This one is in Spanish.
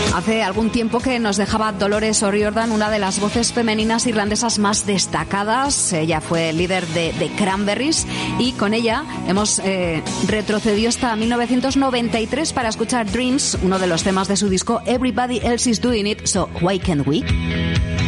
Hace algún tiempo que nos dejaba Dolores O'Riordan, una de las voces femeninas irlandesas más destacadas. Ella fue líder de The Cranberries y con ella hemos retrocedido hasta 1993 para escuchar Dreams, uno de los temas de su disco Everybody Else Is Doing It, So Why Can't We?